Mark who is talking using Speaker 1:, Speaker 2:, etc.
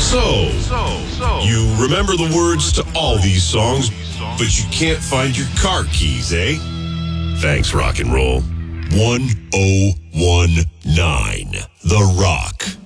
Speaker 1: You remember the words to all these songs, but you can't find your car keys, eh? Thanks, rock and roll. 1019 The Rock.